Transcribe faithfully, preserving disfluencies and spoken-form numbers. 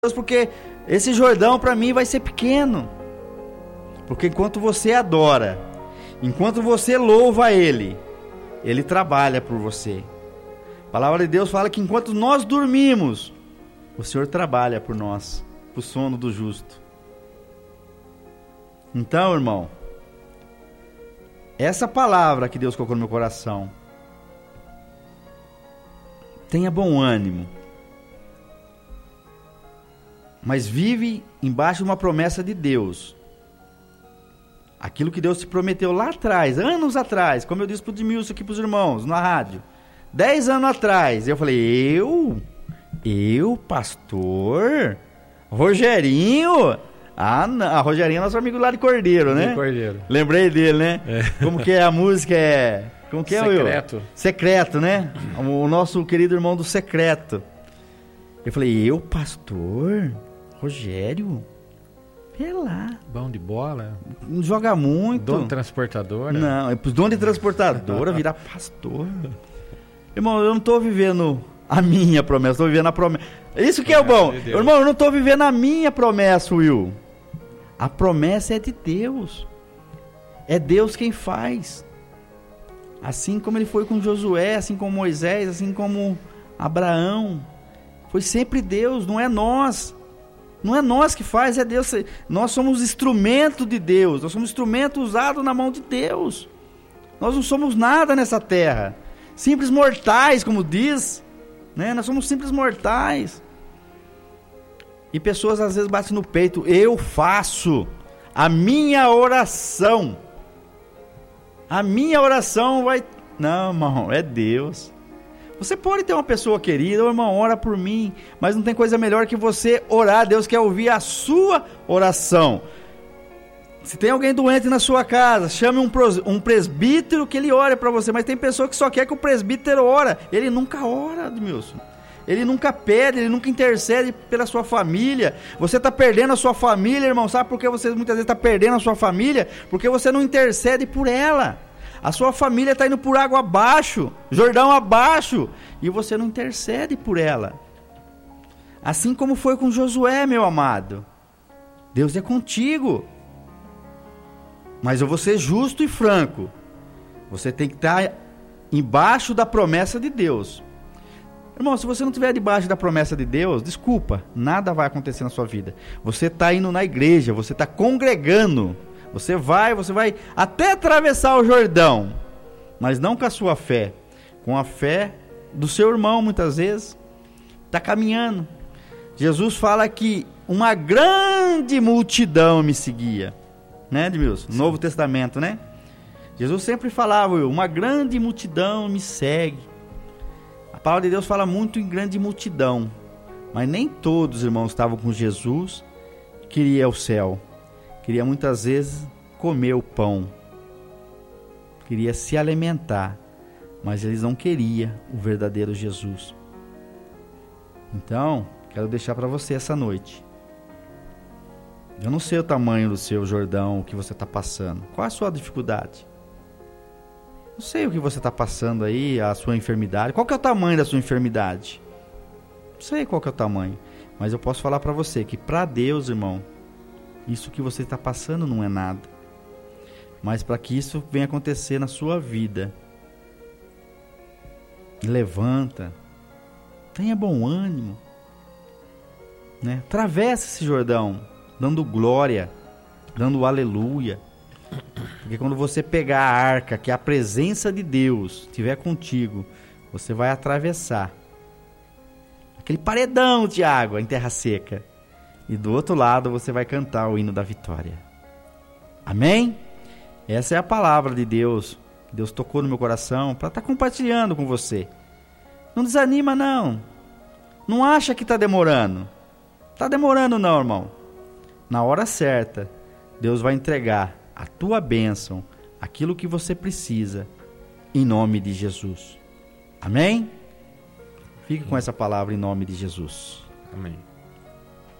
Deus, porque esse Jordão para mim vai ser pequeno. Porque enquanto você adora, enquanto você louva Ele, Ele trabalha por você. A palavra de Deus fala que enquanto nós dormimos, o Senhor trabalha por nós, para o sono do justo. Então, irmão, essa palavra que Deus colocou no meu coração, tenha bom ânimo, mas vive embaixo de uma promessa de Deus. Aquilo que Deus te prometeu lá atrás, anos atrás, como eu disse para o Edmilson aqui para os irmãos, na rádio, dez anos atrás, eu falei, eu, eu, pastor, Rogerinho, ah, não, a Rogerinho é nosso amigo lá de Cordeiro, né? De Cordeiro. Lembrei dele, né? É. Como que é a música, é, como que é, Secreto. Eu? Secreto, né? O nosso querido irmão do Secreto. Eu falei, eu, pastor, Rogério, vê lá. Bom de bola. Não joga muito. Dono de transportadora. Não, é pros dono de transportadora virar pastor. Irmão, eu não estou vivendo a minha promessa, estou vivendo a promessa. Isso que é o bom. De Irmão, eu não estou vivendo a minha promessa, Will. A promessa é de Deus. É Deus quem faz. Assim como ele foi com Josué, assim como Moisés, assim como Abraão. Foi sempre Deus, não é nós. Não é nós que faz, é Deus. Nós somos instrumento de Deus. Nós somos instrumento usado na mão de Deus. Nós não somos nada nessa terra. Simples mortais, como diz. Né? Nós somos simples mortais. E pessoas às vezes batem no peito. Eu faço a minha oração. A minha oração vai... Não, irmão, é Deus. Você pode ter uma pessoa querida, ô irmão, ora por mim, mas não tem coisa melhor que você orar. Deus quer ouvir a sua oração. Se tem alguém doente na sua casa, chame um, um presbítero que ele ore para você, mas tem pessoa que só quer que o presbítero ora. Ele nunca ora, Edmilson. Ele nunca pede, ele nunca intercede pela sua família. Você está perdendo a sua família, irmão. Sabe por que você muitas vezes está perdendo a sua família? Porque você não intercede por ela. A sua família está indo por água abaixo, Jordão abaixo, e você não intercede por ela. Assim como foi com Josué, meu amado. Deus é contigo. Mas eu vou ser justo e franco. Você tem que estar embaixo da promessa de Deus. Irmão, se você não estiver debaixo da promessa de Deus, desculpa, nada vai acontecer na sua vida. Você está indo na igreja, você está congregando. Você vai, você vai até atravessar o Jordão, mas não com a sua fé, com a fé do seu irmão, muitas vezes, está caminhando. Jesus fala que uma grande multidão me seguia, né, Edmilson? Novo Testamento, né? Jesus sempre falava, uma grande multidão me segue. A palavra de Deus fala muito em grande multidão, mas nem todos, irmãos, estavam com Jesus, queria o céu. Queria muitas vezes comer o pão. Queria se alimentar. Mas eles não queriam o verdadeiro Jesus. Então, quero deixar para você essa noite. Eu não sei o tamanho do seu Jordão, o que você está passando. Qual é a sua dificuldade? Não sei o que você está passando aí, a sua enfermidade. Qual que é o tamanho da sua enfermidade? Não sei qual que é o tamanho. Mas eu posso falar para você que para Deus, irmão, isso que você está passando não é nada. Mas para que isso venha acontecer na sua vida, levanta, tenha bom ânimo, né? Atravesse esse Jordão, dando glória, dando aleluia. Porque quando você pegar a arca, que é a presença de Deus, estiver contigo, você vai atravessar aquele paredão de água em terra seca. E do outro lado você vai cantar o hino da vitória. Amém? Essa é a palavra de Deus. Que Deus tocou no meu coração para estar compartilhando com você. Não desanima não. Não acha que está demorando. Está demorando não, irmão. Na hora certa, Deus vai entregar a tua bênção, aquilo que você precisa, em nome de Jesus. Amém? Fique com essa palavra em nome de Jesus. Amém.